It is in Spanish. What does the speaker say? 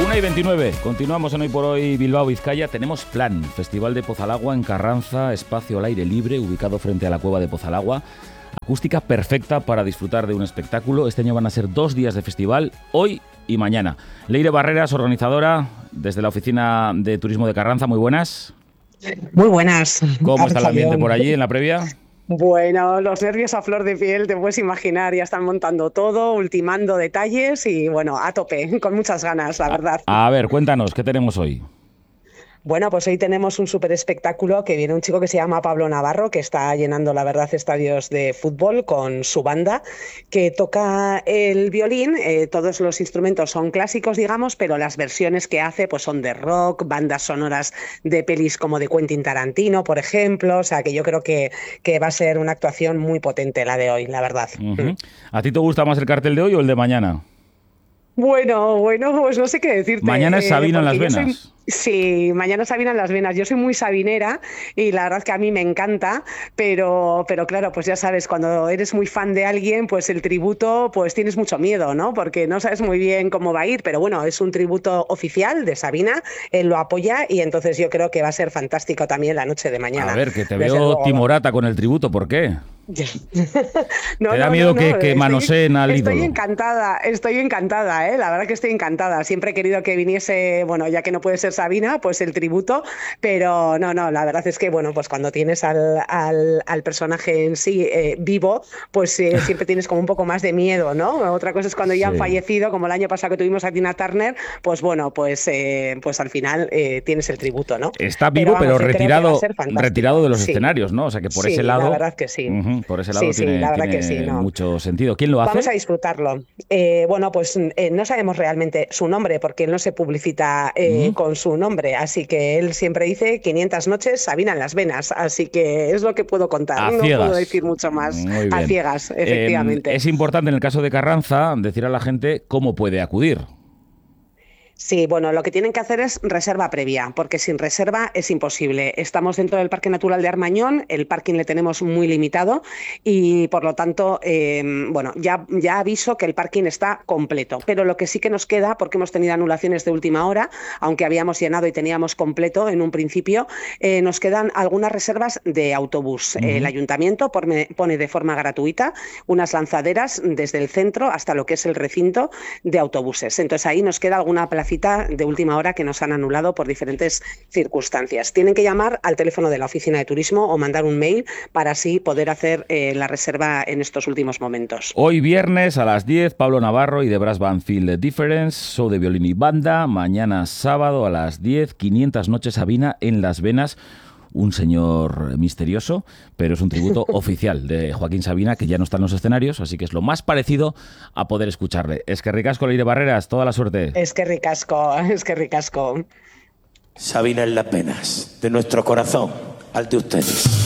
1:29, continuamos en Hoy por Hoy Bilbao, Vizcaya. Tenemos plan, Festival de Pozalagua en Carranza, espacio al aire libre, ubicado frente a la cueva de Pozalagua. Acústica perfecta para disfrutar de un espectáculo. Este año van a ser 2 días de festival, hoy y mañana. Leire Barreras, organizadora, desde la Oficina de Turismo de Carranza, muy buenas. Muy buenas. ¿Cómo está el ambiente por allí en la previa? Bueno, los nervios a flor de piel, te puedes imaginar, ya están montando todo, ultimando detalles y bueno, a tope, con muchas ganas, la verdad. A ver, cuéntanos, ¿qué tenemos hoy? Bueno, pues hoy tenemos un súper espectáculo que viene un chico que se llama Pablo Navarro, que está llenando, la verdad, estadios de fútbol con su banda, que toca el violín. Todos los instrumentos son clásicos, digamos, pero las versiones que hace pues son de rock, bandas sonoras de pelis como de Quentin Tarantino, por ejemplo. O sea, que yo creo que va a ser una actuación muy potente la de hoy, la verdad. Uh-huh. ¿A ti te gusta más el cartel de hoy o el de mañana? Bueno, pues no sé qué decirte. Mañana es Sabina en las venas. Sí, mañana Sabina en las venas. Yo soy muy sabinera y la verdad que a mí me encanta, pero claro, pues ya sabes, cuando eres muy fan de alguien, pues el tributo, pues tienes mucho miedo, ¿no? Porque no sabes muy bien cómo va a ir, pero bueno, es un tributo oficial de Sabina, él lo apoya y entonces yo creo que va a ser fantástico también la noche de mañana. A ver, que te veo timorata con el tributo, ¿por qué? No, ¿Te da miedo que manoseen al ídolo? Estoy encantada, la verdad que estoy encantada. Siempre he querido que viniese, bueno, ya que no puede ser Sabina, pues el tributo, pero no, la verdad es que, bueno, pues cuando tienes al personaje en sí vivo, pues siempre tienes como un poco más de miedo, ¿no? Otra cosa es cuando ya han fallecido, como el año pasado que tuvimos a Tina Turner, pues bueno, pues al final tienes el tributo, ¿no? Está vivo, pero retirado de los escenarios, ¿no? O sea que por ese lado... la verdad que sí. Por ese lado tiene mucho sentido. ¿Quién lo hace? Vamos a disfrutarlo. Bueno, pues no sabemos realmente su nombre porque él no se publicita con su nombre, así que él siempre dice 500 noches Sabina en las venas, así que es lo que puedo contar. No puedo decir mucho más. A ciegas, efectivamente. Es importante en el caso de Carranza decir a la gente cómo puede acudir. Sí, bueno, lo que tienen que hacer es reserva previa, porque sin reserva es imposible. Estamos dentro del Parque Natural de Armañón, el parking le tenemos muy limitado y por lo tanto, bueno, ya aviso que el parking está completo. Pero lo que sí que nos queda, porque hemos tenido anulaciones de última hora, aunque habíamos llenado y teníamos completo en un principio, nos quedan algunas reservas de autobús. El ayuntamiento pone de forma gratuita unas lanzaderas desde el centro hasta lo que es el recinto de autobuses. Entonces ahí nos queda alguna plaza de última hora que nos han anulado por diferentes circunstancias. Tienen que llamar al teléfono de la oficina de turismo o mandar un mail para así poder hacer la reserva en estos últimos momentos. Hoy viernes a las 10, Pablo Navarro y The Brass Band Feel the Difference, show de violín y banda. Mañana sábado a las 10, 500 noches Sabina en Las Venas. Un señor misterioso, pero es un tributo oficial de Joaquín Sabina, que ya no está en los escenarios, así que es lo más parecido a poder escucharle. Es que ricasco, Leire Barreras, toda la suerte. Es que ricasco. Sabina en las venas, de nuestro corazón al de ustedes.